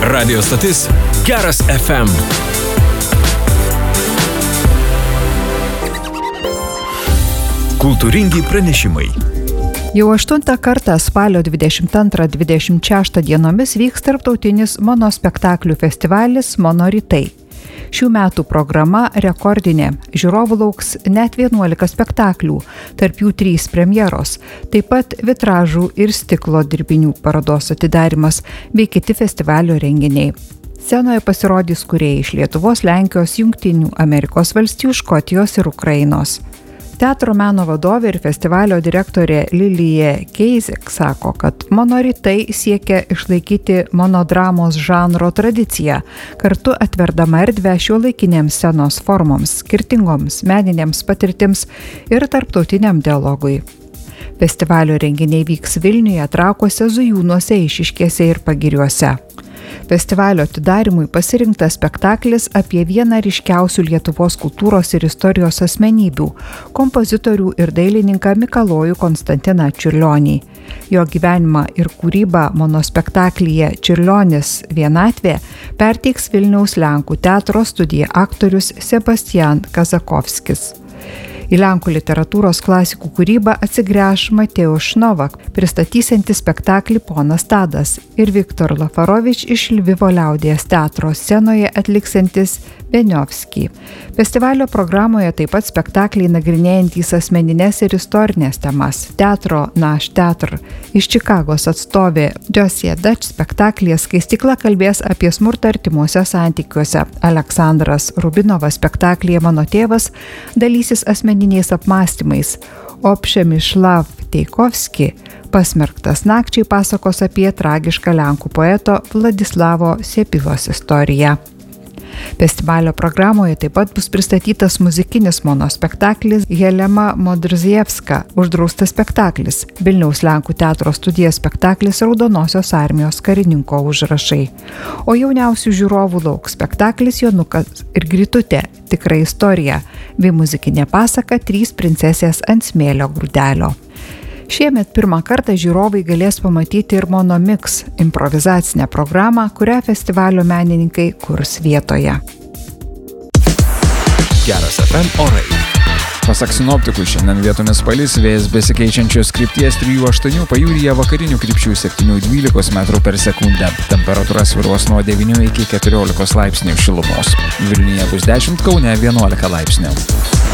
Radio stotis Geras FM. Kultūringi pranešimai. Jau 8 kartą spalio 22-26 dienomis vyks tarptautinis monospektaklių festivalis Mono rytai. Šių metų programa rekordinė. Žiūrovų lauks net 11 spektaklių, tarp jų 3 premjeros, taip pat vitražų ir stiklo dirbinių parodos atidarymas bei kiti festivalio renginiai. Scenoje pasirodys kūrėjai iš Lietuvos, Lenkijos, Jungtinių Amerikos valstijų, Škotijos ir Ukrainos. Teatro meno vadovė ir festivalio direktorė Lilija Keizek sako, kad Mono rytai siekia išlaikyti monodramos žanro tradiciją, kartu atverdama erdvę šiuolaikinėms scenos formoms, skirtingoms meninėms patirtims ir tarptautiniam dialogui. Festivalio renginiai vyks Vilniuje, Trakuose, Zujūnuose, Eišiškėse ir Pagiriuose. Festivalio atidarymui pasirinktas spektaklis apie vieną ryškiausių Lietuvos kultūros ir istorijos asmenybių – kompozitorių ir dailininką Mikalojų Konstantiną Čiurlionį. Jo gyvenimą ir kūrybą monospektaklyje Čiurlionis vienatvė perteiks Vilniaus Lenkų teatro studija aktorius Sebastian Kazakovskis. Į Lenkų literatūros klasikų kūrybą atsigręš Mateusz Novak, pristatysiantis spektaklį Ponas Tadas, ir Viktor Lafarovič iš Lvivo liaudies teatro scenoje atliksantis Beniovskį. Festivalio programoje taip pat spektakliai nagrinėjantys asmenines ir istorinės temas. Teatro Naš teatr iš Čikagos atstovė Josie Dutch spektaklyje Skaistykla kalbės apie smurtą artimuose santykiuose. Aleksandras Rubinovas spektaklyje Mano tėvas dalysis asmeniniais apmąstymais, o Przemysław Teikovski Pasmerktas nakčiai pasakos apie tragišką Lenkų poeto Vladislavo Siepilos istoriją. Festivalio programoje taip pat bus pristatytas muzikinis monospektaklis Helema Modrzievska, uždraustas spektaklis, Vilniaus Lenkų teatro studija spektaklis Raudonosios armijos karininko užrašai. O jauniausių žiūrovų lauks spektaklis Jonukas ir Grytutė, tikra istorija, bei muzikinė pasaka 3 princesės ant smėlio grūdelio. Šiemet pirmą kartą žiūrovai galės pamatyti ir Monomix improvizacinę programą, kurią festivalio menininkai kurs vietoje. Geras FM orai. Pasak sinoptikų, šiandien vietomis palis, vėjas besikeičiančios krypties 3-8, pajūryje vakarinių krypčių 7-12 metrų per sekundę. Temperatūra svyruos nuo 9 iki 14 laipsnių šilumos. Vilniuje bus 10, Kaune 11 laipsnių.